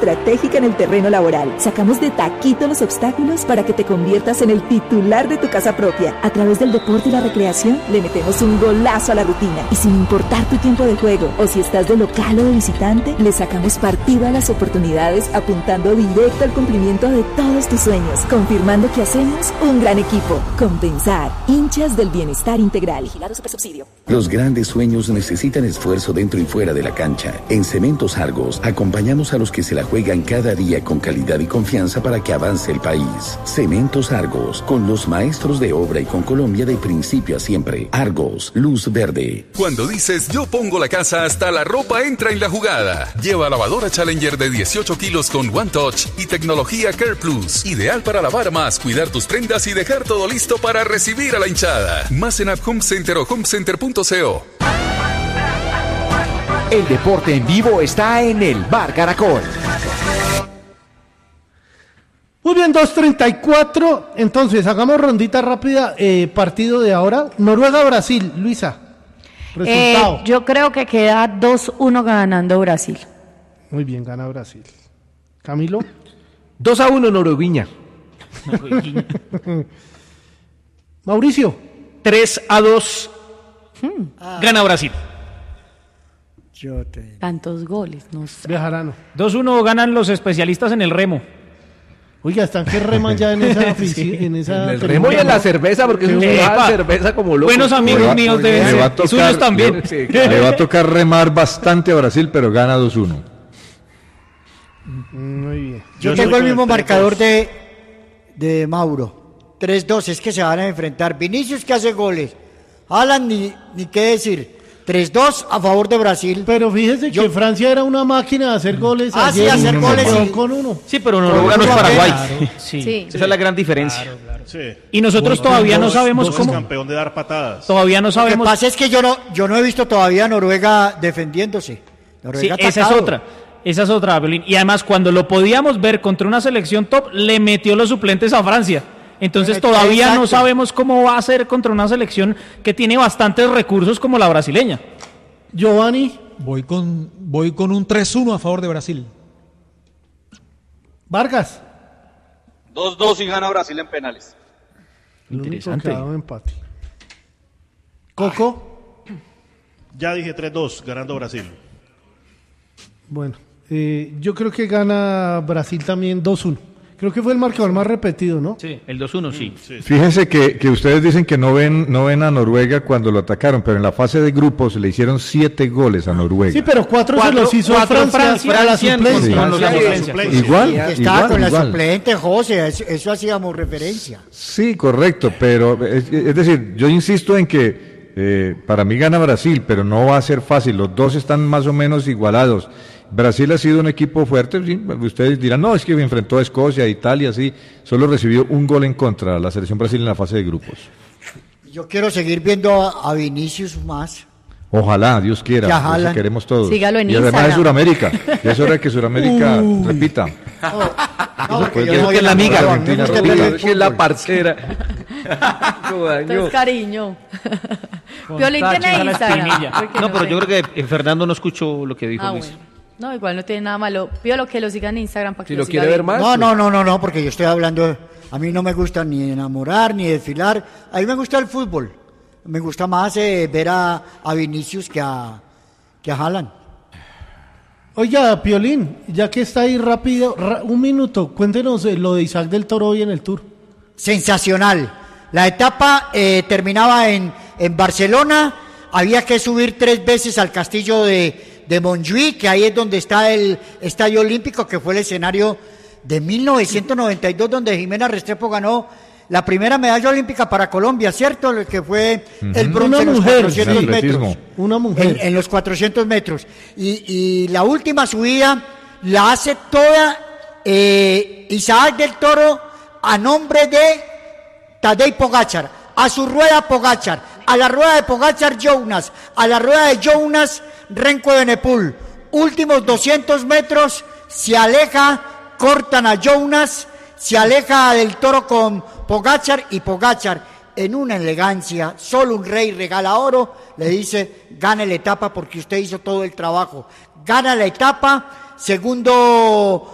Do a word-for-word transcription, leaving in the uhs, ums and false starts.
estratégica en el terreno laboral. Sacamos de taquito los obstáculos para que te conviertas en el titular de tu casa propia. A través del deporte y la recreación, le metemos un golazo a la rutina. Y sin importar tu tiempo de juego, o si estás de local o de visitante, le sacamos partido a las oportunidades apuntando directo al cumplimiento de todos tus sueños, confirmando que hacemos un gran equipo. Compensar, hinchas del bienestar integral. Vigilado Supersubsidio. Los grandes sueños necesitan esfuerzo dentro y fuera de la cancha. En Cementos Argos, acompañamos a los que se la juegan cada día con calidad y confianza para que avance el país. Cementos Argos, con los maestros de obra y con Colombia de principio a siempre. Argos, luz verde. Cuando dices yo pongo la casa, hasta la ropa entra en la jugada. Lleva lavadora Challenger de dieciocho kilos con One Touch y tecnología Care Plus. Ideal para lavar más, cuidar tus prendas y dejar todo listo para recibir a la hinchada. Más en App Home Center o homecenter punto co. El deporte en vivo está en el Bar Caracol. Muy bien, dos treinta y cuatro. Entonces, hagamos rondita rápida. Eh, partido de ahora. Noruega-Brasil. Luisa, resultado. Eh, yo creo que queda dos uno ganando Brasil. Muy bien, gana Brasil. Camilo. dos a uno Norueguiña. Mauricio. tres a dos Hmm. gana Brasil. Yo te... Tantos goles, no sé. Bejarano. dos uno ganan los especialistas en el remo. Oiga, están que reman ya en esa afición, en esa. El remo y en la cerveza, porque es una cerveza como loco. Buenos amigos va, míos deben le va a ser. tocar, Y suyos también. Le, sí, le va a tocar remar bastante a Brasil, pero gana dos uno. Muy bien. Yo, Yo tengo el mismo marcador de, de Mauro. tres dos, es que se van a enfrentar. Vinicius, que hace goles. Haaland, ni, ni qué decir. tres dos a favor de Brasil. Pero fíjese Yo... que Francia era una máquina de hacer goles. Ah, ayer, sí, hacer goles. Sí. Con uno. Sí, pero Noruega no es Paraguay. Claro. Sí. Sí. Esa es la gran diferencia. Claro, claro. Sí. Y nosotros Bueno, todavía dos, no sabemos dos cómo. Es campeón de dar patadas. Todavía no sabemos. Lo que pasa es que yo no, yo no he visto todavía a Noruega defendiéndose. Noruega Sí, esa es otra. Esa es otra, Violín. Y además, cuando lo podíamos ver contra una selección top, le metió los suplentes a Francia. Entonces todavía Exacto. no sabemos cómo va a ser contra una selección que tiene bastantes recursos como la brasileña. Giovanni. Voy con, voy con un tres uno a favor de Brasil. Vargas. dos dos y gana Brasil en penales. Interesante. Empate. Coco. Ya dije tres dos, ganando Brasil. Bueno, eh, yo creo que gana Brasil también dos uno. Creo que fue el marcador más repetido, ¿no? Sí, el dos uno, sí. sí, sí. Fíjense que, que ustedes dicen que no ven no ven a Noruega cuando lo atacaron, pero en la fase de grupos le hicieron siete goles a Noruega. Sí, pero cuatro, cuatro se los hizo cuatro Francia, Francia, para la Francia suplencia. Con, con sí. la suplencia. suplencia. Igual, sí, estaba igual, con la igual. suplente, José, eso, eso hacíamos referencia. Sí, correcto, pero es, es decir, yo insisto en que eh, para mí gana Brasil, pero no va a ser fácil, los dos están más o menos igualados. Brasil ha sido un equipo fuerte, ¿sí? Ustedes dirán, no, es que enfrentó a Escocia, a Italia, sí, solo recibió un gol en contra la selección Brasil en la fase de grupos. Yo quiero seguir viendo a, a Vinicius más. Ojalá, Dios quiera, eso queremos todos. Sígalo en y además Instagram. de Sudamérica, ya es hora de que Sudamérica uh. repita. No, no, pues, yo no que es la amiga, Argentina, que es la parcera. Entonces, cariño. Violín tiene Instagram. No, pero yo creo que Fernando no escuchó lo que dijo ah, Luis. Bueno. No, igual no tiene nada malo. Pido que lo sigan en Instagram para que si lo, lo siga quiere ver viendo. más. No, no, no, no, no, porque yo estoy hablando, a mí no me gusta ni enamorar, ni desfilar, a mí me gusta el fútbol, me gusta más eh, ver a, a Vinicius que a, que a Haaland. Oiga, Piolín, ya que está ahí rápido, ra- un minuto, cuéntenos eh, lo de Isaac del Toro hoy en el Tour. Sensacional, la etapa eh, terminaba en, en Barcelona, había que subir tres veces al castillo de... de Montjuïc, que ahí es donde está el Estadio Olímpico, que fue el escenario de mil novecientos noventa y dos, donde Jimena Restrepo ganó la primera medalla olímpica para Colombia, ¿cierto? El que fue uh-huh. el bronce Una en los mujer, cuatrocientos sí, metros. Una mujer. En, en los cuatrocientos metros. Y, y la última subida la hace toda eh, Isaac del Toro a nombre de Tadej Pogačar. A su rueda Pogačar, a la rueda de Pogačar Jonas, a la rueda de Jonas Renko Benepul. Últimos doscientos metros, se aleja, cortan a Jonas, se aleja del Toro con Pogačar y Pogačar en una elegancia, solo un rey regala oro, le dice, gane la etapa porque usted hizo todo el trabajo. Gana la etapa, segundo